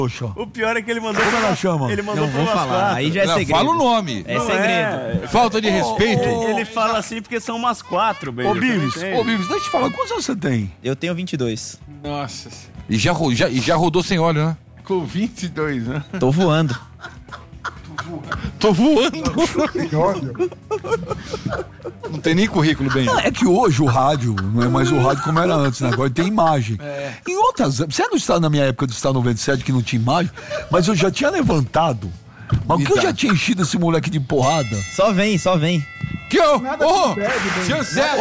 Poxa. O pior é que ele mandou... Como ela chama? Ele mandou Não vou falar, 4. aí já é segredo. Fala o nome. É segredo. Falta de respeito. Ele fala assim porque são umas 4, bem. Ô, Bives, deixa eu te falar, quantos anos você tem? Eu tenho 22. Nossa, E já rodou sem óleo, né? com 22, né? Tô voando. Tô voando. Não tem nem currículo, bem. É que hoje o rádio não é mais o rádio como era antes, né? Agora tem imagem. Em outras... Você não está na minha época do Estado 97 que não tinha imagem, mas eu já tinha levantado. Mas o que eu já tinha enchido esse moleque de porrada? Só vem. Que Chancela!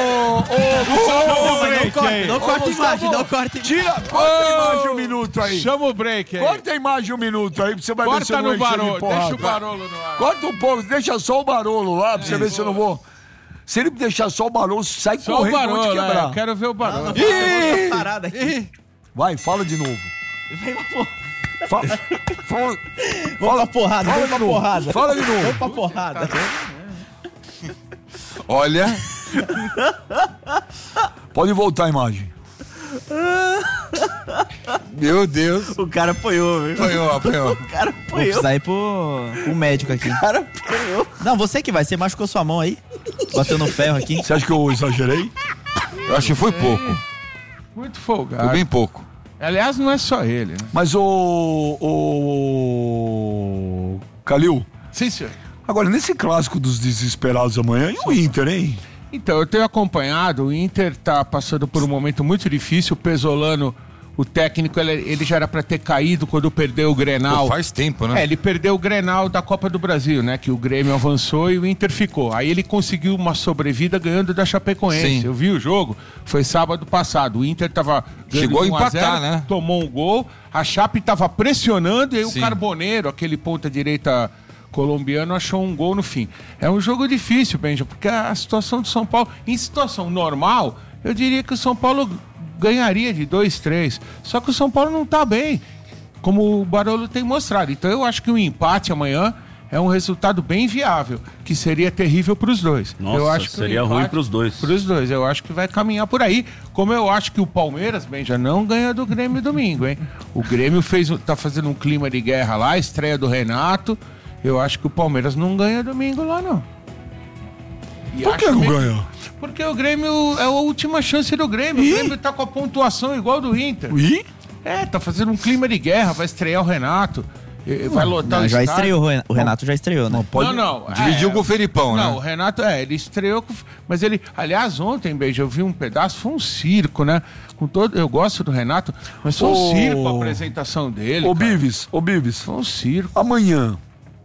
Não corta a imagem, não corta a imagem. Corta a imagem um minuto aí. Chama o break aí. Corta a imagem um minuto aí pra você vai ver se eu Corta não no encher de Barolo, porrada. deixa o Barolo no ar. Corta um pouco, deixa só o Barolo lá pra você ver se eu não vou... Se ele deixar só o Barolo, sai Só o correndo Barolo, onde quebrar. eu quero ver o Barolo. Parada aqui. Vai, fala de novo. Fala Vamos pra porrada, Fala vamos pra de novo. porrada. Fala de novo. Vamos pra porrada. Olha. Pode voltar a imagem. Meu Deus. O cara apanhou, viu? Apanhou. O cara Vou apanhou. precisar ir pro médico aqui. O cara apanhou. Não, você que vai. Você machucou sua mão aí. Bateu no ferro aqui. Você acha que eu exagerei? Eu acho que foi pouco. Muito Foi folgado. bem pouco. Aliás, não é só ele, né? Mas Calil, Sim, senhor. agora nesse clássico dos desesperados amanhã, e o Inter, hein? Então, eu tenho acompanhado, o Inter tá passando por um momento muito difícil, o Pesolano, o técnico, ele já era pra ter caído quando perdeu o Grenal. Pô, faz tempo, né? Ele perdeu o Grenal da Copa do Brasil, né? Que o Grêmio avançou e o Inter ficou. Aí ele conseguiu uma sobrevida ganhando da Chapecoense. Sim. Eu vi o jogo, foi sábado passado. O Inter tava ganhando Chegou a 1 0, empatar, né? tomou um gol, a Chape tava pressionando e aí Sim. o Carboneiro, aquele ponta-direita colombiano, achou um gol no fim. É um jogo difícil, Benja, porque a situação do São Paulo, em situação normal, eu diria que o São Paulo ganharia de 2-3. Só que o São Paulo não tá bem, como o Barolo tem mostrado. Então eu acho que o empate amanhã é um resultado bem viável, que seria terrível para os dois. Nossa, eu acho que seria ruim pros dois. Para os dois, eu acho que vai caminhar por aí. Como eu acho que o Palmeiras, Benja, não ganha do Grêmio domingo, hein? O Grêmio tá fazendo um clima de guerra lá, estreia do Renato. Eu acho que o Palmeiras não ganha domingo lá, não. E Por que acho não meio- ganha? Porque o Grêmio é a última chance do Grêmio. Ih? O Grêmio tá com a pontuação igual do Inter. E? Tá fazendo um clima de guerra, vai estrear o Renato, vai lotar Não, o já estádio. estreou, o Renato já estreou, né? Não. Dividiu com o Felipão, né? Não, o Renato, ele estreou, mas ele, aliás, ontem, Beijo, eu vi um pedaço, foi um circo, né? Eu gosto do Renato, mas foi um circo a apresentação dele. Ô, cara. Bives, Foi um circo. amanhã,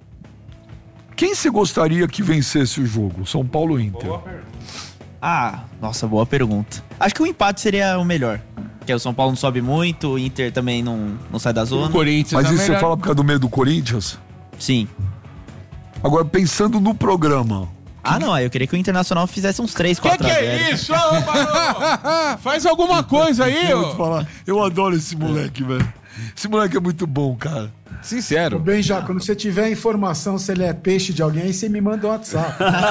quem você gostaria que vencesse o jogo? São Paulo ou Inter? Ah, nossa, boa pergunta. Acho que o empate seria o melhor. Porque o São Paulo não sobe muito, o Inter também não sai da O zona. Corinthians Mas é isso você melhor. fala por causa do medo do Corinthians? Sim. Agora, pensando no programa, Ah, não, eu queria que o Internacional fizesse uns 3, 4 Que a 0. é isso, ô, Barô? Faz alguma coisa aí, eu vou te ô. falar, eu adoro esse moleque, velho. Esse moleque é muito bom, cara. Sincero. Bem, já, quando você tiver informação se ele é peixe de alguém, aí você me manda um WhatsApp.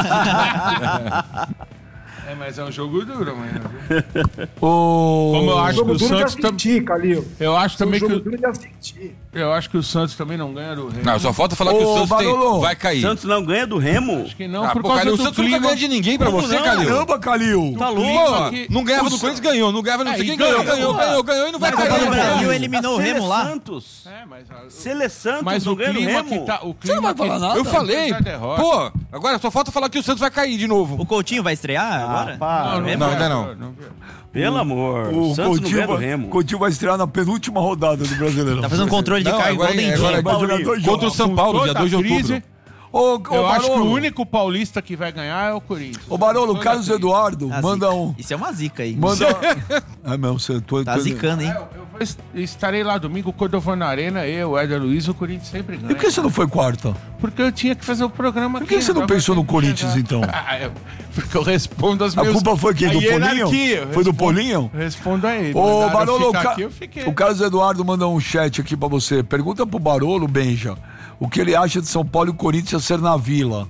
Mas é um jogo duro amanhã. Ô, Como eu acho que Jogo o duro de Santos também. assistir, Calil. Eu acho também Jogo que. duro de assistir. Eu acho que o Santos também não ganha do Remo. Não, só falta falar que o Ô, Santos Barolo. vai cair. Santos não ganha do Remo? Acho que não, Ah, por pô, causa Calil, o do Santos nunca clima. ganha de ninguém pra Como você, não? Calil. Caramba, Calil. Tá Pô, louco. não ganhava do Corinthians, ganhou. Não ganhava, não sei quem ganhou e não vai Mas cair. o Brasil Calil. eliminou o Remo lá. Santos. Mas Santos o não ganha do clima Remo? que tá. O não clima vai falar que- nada? Eu falei, Tá derrota. pô, agora só falta falar que o Santos vai cair de novo. O Coutinho vai estrear agora? Para. Não, ainda não. Pelo amor. O Santos não ganha do Coutinho, Remo. Coutinho vai estrear na penúltima rodada do Brasileirão. Tá fazendo controle de Não, carga igual agora- o Dendinho. agora- Vai jogar dois Contra o jogos. São Paulo, dia Toda 2 de a crise, outubro. Eu acho que o Barolo, único paulista que vai ganhar é o Corinthians. Ô, Barolo, Toda Carlos crise. Eduardo, Ah, manda zica. um... Isso é uma zica aí. Manda... É mesmo, você... Tá zicando, hein? Estarei lá domingo quando eu for na Arena, eu, Éder Luiz, o Corinthians sempre ganha. E por que você não foi quarta? Porque eu tinha que fazer o programa Por que você não pensou no Corinthians, então? Porque eu respondo as A minhas... culpa foi quem? Do Polinho? Foi do Polinho? Respondo a ele. Ô, Mandaram Barolo, eu ficar aqui, eu fiquei. o Carlos Eduardo manda um chat aqui pra você. Pergunta pro Barolo, Benja, o que ele acha de São Paulo e Corinthians ser na Vila.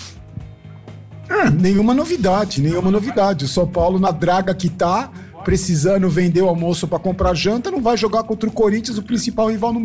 Nenhuma novidade. O São Paulo, na draga que tá, precisando vender o almoço pra comprar janta, não vai jogar contra o Corinthians, o principal rival no